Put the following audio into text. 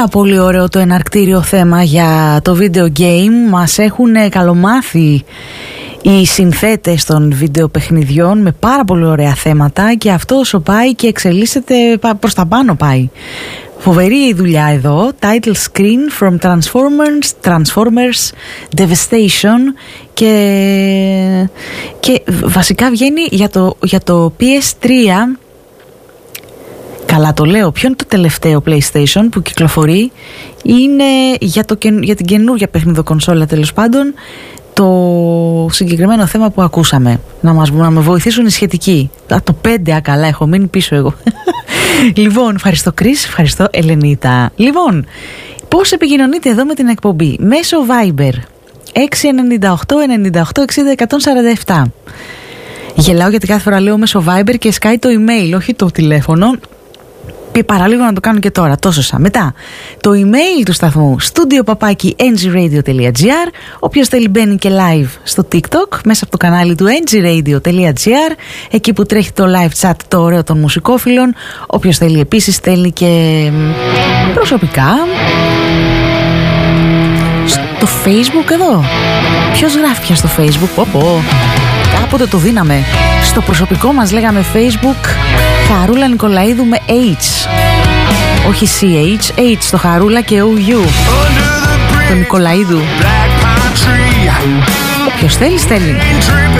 Πάρα πολύ ωραίο το εναρκτήριο θέμα για το video game. Μας έχουν καλομάθει οι συνθέτες των βίντεο παιχνιδιών με πάρα πολύ ωραία θέματα και αυτό όσο πάει και εξελίσσεται προς τα πάνω πάει. Φοβερή η δουλειά εδώ. Title screen from Transformers Devastation και βασικά βγαίνει για το PS3. Καλά το λέω. Ποιο είναι το τελευταίο PlayStation που κυκλοφορεί? Είναι για την καινούργια παιχνιδοκονσόλα, τέλος πάντων, το συγκεκριμένο θέμα που ακούσαμε. Να με βοηθήσουν οι σχετικοί. Το 5, καλά, έχω μείνει πίσω εγώ. Λοιπόν, ευχαριστώ Κρίς, ευχαριστώ Ελενίτα. Λοιπόν, πώς επικοινωνείτε εδώ με την εκπομπή? Μέσω Viber 698 98 60 147. Γελάω γιατί κάθε φορά λέω μέσω Viber και σκάει το email, όχι το τηλέφωνο. Παραλίγο να το κάνω και τώρα, τόσο σαν. Μετά, το email του σταθμού studio@ngradio.gr. Όποιος θέλει μπαίνει και live στο TikTok μέσα από το κανάλι του ngradio.gr, εκεί που τρέχει το live chat το ωραίο των μουσικόφιλων. Όποιος θέλει επίσης στέλνει και προσωπικά στο Facebook εδώ. Ποιος γράφει πια στο Facebook? Κάποτε το δίναμε. Στο προσωπικό μας λέγαμε Facebook Χαρούλα Νικολαίδου με H. Όχι CH, H στο Χαρούλα και OU. Το Νικολαίδου. Όποιος θέλει στέλνει.